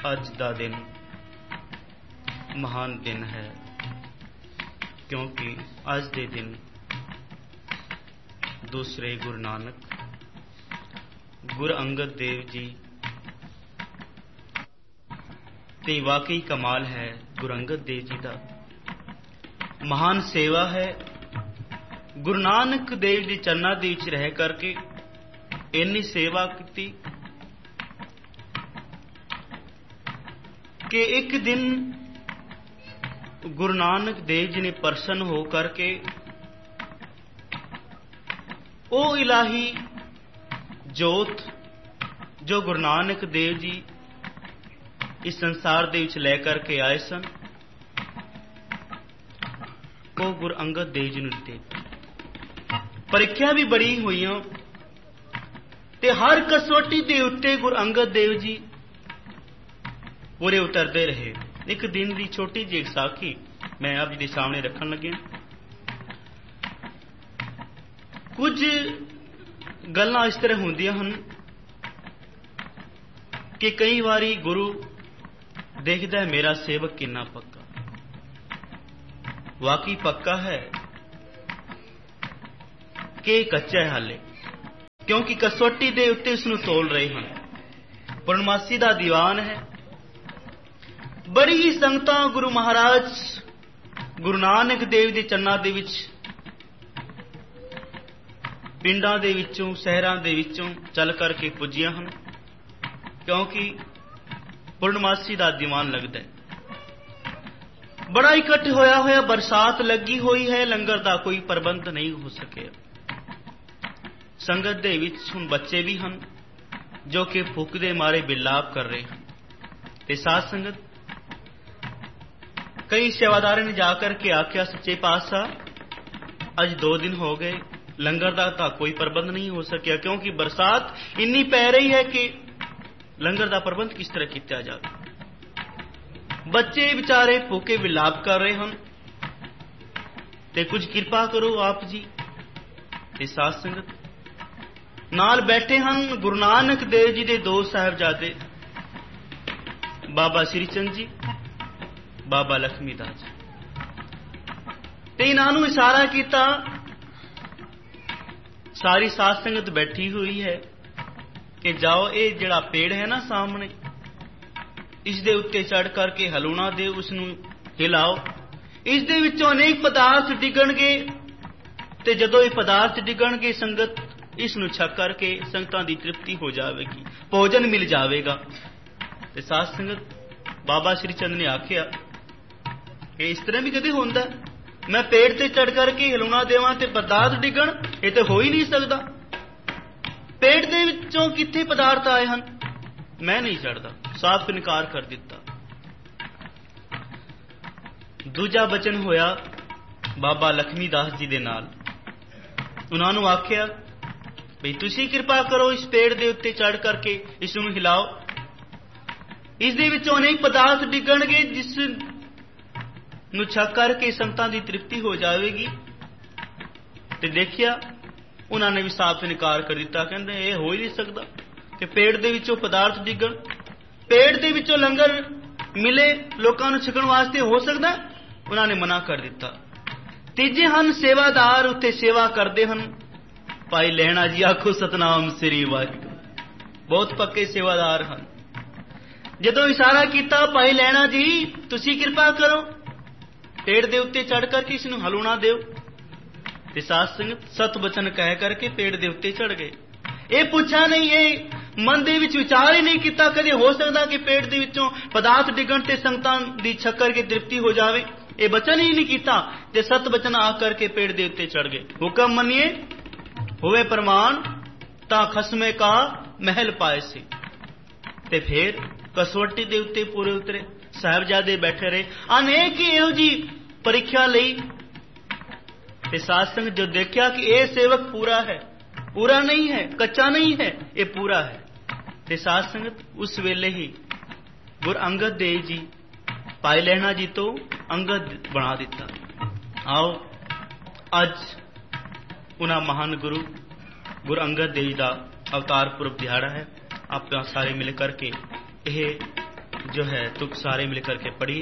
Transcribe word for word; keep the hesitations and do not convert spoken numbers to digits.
अज दा दिन महान दिन है, क्योंकि अज दे दिन दूसरे गुरु नानक गुरु अंगद देव जी ते वाकई कमाल है। गुरु अंगद देव जी का महान सेवा है। गुरु नानक देव जी चरना दे विच रह करके इन्नी सेवा की कि एक दिन गुरु नानक देव जी ने प्रसन्न हो करके ओ इलाही जोत जो गुरु नानक देव जी इस संसार दे विच लै करके आए सन, वो गुरु अंगद देव जी नूं दे परीक्षा भी बड़ी हुई ते हर कसौटी दे उत्ते गुरु अंगद देव जी पूरे उतरते रहे। एक दिन की छोटी जी साखी मैं आप जी के सामने रखन लगे। कुछ गल्लां इस तरह होंदियां हन कि कई बारी गुरु देखदा है मेरा सेवक कितना पक्का, वाकई पक्का है कि कच्चा है हाले, क्योंकि कसौटी दे उत्ते उसनूं तोल रहे हैं। पूर्णमासी का दीवान है। बड़ी ही संगतां गुरु महाराज गुरु नानक देव दे चरनां दे विच पिंडां दे विचों शहरां दे विचों चल करके पुजियां हन, क्योंकि पूर्णमासी का दीवान लगदा है। बड़ा इकट्ठ होया होया, बरसात लगी हुई है, लंगर का कोई प्रबंध नहीं हो सके। संगत दे विच हुण बच्चे भी हैं जो कि भुख दे मारे बिलाप कर रहे हैं। ते साथ संगत कई सेवादार ने जाकर के आख्या सच्चे पातशाह अज दो दिन हो गए लंगर का तो कोई प्रबंध नहीं हो सकिया, क्योंकि बरसात इन्नी पै रही है कि लंगर का प्रबंध किस तरह किया जाए। बच्चे बेचारे भूखे विलाप कर रहे हैं ते कुछ कृपा करो आप जी। ते साथ संगत नाल बैठे हैं गुरु नानक देव जी के दो साहिबजादे बाबा श्री चंद जी, बाबा लक्ष्मी दास जी। ते इन्हों इशारा किया, सारी साध संगत बैठी हुई है कि जाओ ये जड़ा पेड़ है ना सामने, इस दे उत्ते चढ़ करके हलूना दे उसनूं हिलाओ। इस दे विचों अनेक पदार्थ डिगणगे ते जदों ये पदार्थ डिगणगे संगत इसनूं छक करके संगतां दी तृप्ति हो जाएगी, भोजन मिल जाएगा। ते साध संगत बाबा श्री चंद ने आख्या कि इस तरह भी कदे होंदा, मैं पेड़ ते चढ़ करके हिलौना देवां ते पदार्थ डिगण, ये तो हो ही नहीं सकता। पेड़ दे विचों कित्थे पदार्थ आए हैं, मैं नहीं चढ़दा। साफ इनकार कर दिता। दूजा बचन होया बाबा लक्ष्मी दास जी दे नाल। उन्होंने आख्या भई तुसी कृपा करो इस पेड़ दे उत्ते चढ़ करके इसनूं हिलाओ, इस दे विचों अनेक पदार्थ डिगणगे जिस नूं छक करके संगतां दी तृप्ति हो जाएगी। ते देखिया उन्होंने भी साफ इनकार कर दिता, कहंदे ये हो ही नहीं सकता कि पेड़ दे विचों पदार्थ डिगण, पेड़ दे विचों लंगर मिले लोकां नूं छकण वास्ते हो सकदा। उन्होंने मना कर दिता। तीजे हन सेवादार उत्ते सेवा करते हैं, भाई लैणा जी आखो सतनाम श्री वाहिगुरू, बहुत पक्के सेवादार हैं। जदों इशारा किया भाई लैणा जी तुसी कृपा करो पेड़ दे उत्ते चढ़ करके इसनूं हलूना दिओ, ते साध संगत सत बचन कह करके पेड़ दे उत्ते चढ़ गए। ये पूछा नहीं, ये मन दे विच विचार ही नहीं किया कदे हो सकता कि पेड़ दे विचों पदार्थ डिगण ते संगतां दी छक्कर के तृप्ति हो जावे। ये बचन ही नहीं किया ते सत बचन आ करके पेड़ दे उत्ते चढ़ गए। हुक्म मनिए होवे प्रमाण ता खसमे का महल पाए से। ते फिर कसौटी दे उत्ते पूरे उतरे, साहिबजादे बैठे रहे। अनेक ही इहो जी परीक्षा लई ते साध संगत जो देखा कि यह सेवक पूरा है, पूरा नहीं है, कच्चा नहीं है, ये पूरा है। ते साध संगत उस वेले ही गुरु अंगद देव जी भाई लहणा जी तो अंगद बना दिता। आओ अज उन्हां महान गुरु गुरु अंगद देव जी का अवतार पुरब दिहाड़ा है। आप सारे मिल करके यह जो है तुक सारे मिल करके पढ़िए।